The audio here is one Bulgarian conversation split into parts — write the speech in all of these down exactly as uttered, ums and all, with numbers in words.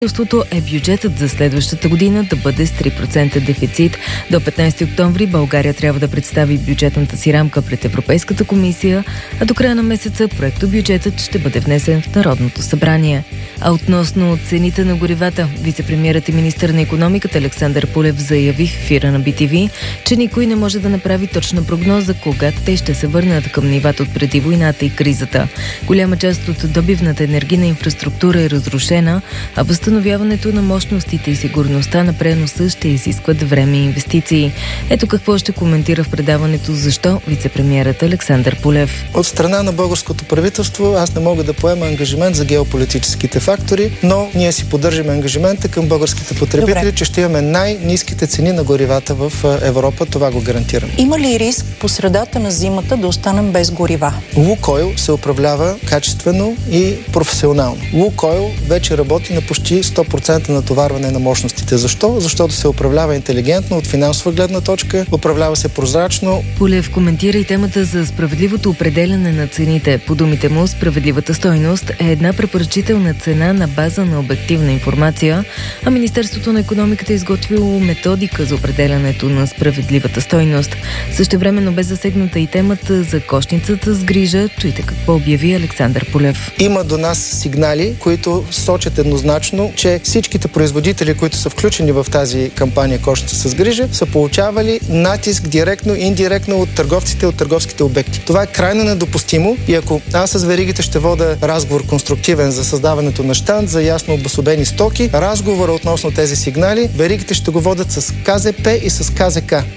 Правителството е бюджетът за следващата година да бъде с три процента дефицит. До петнайсети октомври България трябва да представи бюджетната си рамка пред Европейската комисия, а до края на месеца проектобюджетът ще бъде внесен в Народното събрание. А относно цените на горивата, вицепремиерът и министър на икономиката Александър Пулев заяви в ефира на Би Ти Ви, че никой не може да направи точна прогноза кога те ще се върнат към нивата от преди войната и кризата. Голяма част от добивната енергийна инфраструктура е разрушена, а възстановяването на мощностите и сигурността на преноса ще изискват време и инвестиции. Ето какво ще коментира в предаването «Защо» вицепремиерът Александър Пулев. От страна на българското правителство аз не мога да поема ангажимент за геополитическите фактори, но ние си поддържаме ангажимента към българските потребители, Добре. че ще имаме най-ниските цени на горивата в Европа. Това го гарантираме. Има ли риск по средата на зимата да останем без горива? Лукойл се управлява качествено и професионално. Лукойл вече работи на почти сто процента натоварване на мощностите. Защо? Защото се управлява интелигентно от финансова гледна точка, управлява се прозрачно. Пулев коментира и темата за справедливото определяне на цените. По думите му, справедливата стойност е една препоръчителна цена на база на обективна информация, а Министерството на икономиката е изготвило методика за определянето на справедливата стойност. Същевременно бе засегната и темата за кошницата с грижа. Чуйте какво обяви Александър Пулев. Има до нас сигнали, които сочат еднозначно, че всичките производители, които са включени в тази кампания Кошница с грижа, са получавали натиск директно и индиректно от търговците, от търговските обекти. Това е крайно недопустимо и ако аз с веригите ще вода разговор конструктивен за създаването на щанд, за ясно обособени стоки, разговора относно тези сигнали, веригите ще го водят с Ка Зе Пе и с Ка Зе Ка.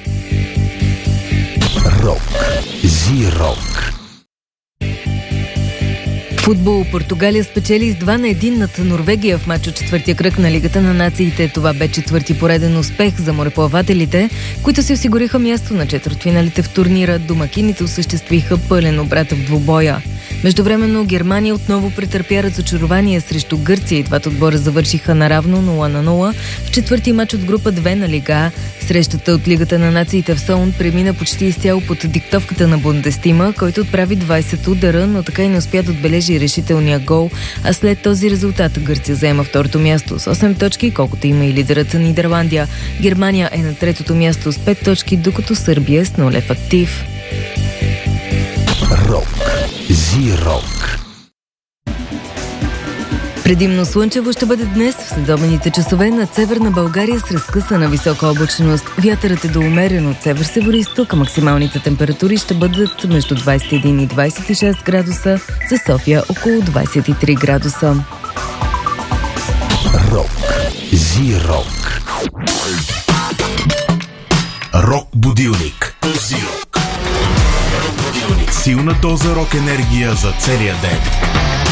Рок. Зи-рок. Футбол. Португалия спечели с два на един над Норвегия в мач от четвъртия кръг на Лигата на нациите. Това бе четвърти пореден успех за мореплавателите, които си осигуриха място на четвъртфиналите в турнира. Домакините осъществиха пълен обрат в двубоя. Междувременно Германия отново претърпя разочарование срещу Гърция и двата отбора завършиха наравно нула на нула в четвърти мач от група две на Лига А. Срещата от Лигата на нациите в Солун премина почти изцяло под диктовката на Бундестима, който отправи двайсет удара, но така и не успя да отбележи решителния гол, а след този резултат Гърция заема второто място с осем точки, колкото има и лидерът на Нидерландия. Германия е на третото място с пет точки, докато Сърбия е с нулев актив. Рок. Зи-рок. Предимно слънчево ще бъде днес в следобедните часове над Северна България с разкъсана висока облачност. Вятърът е до умерен от север-североизток, а максималните температури ще бъдат между двайсет и един и двайсет и шест градуса, за София около двайсет и три градуса. Рок. Зи-рок. Рок будилник. Зи-рок. Силна доза рок енергия за целия ден.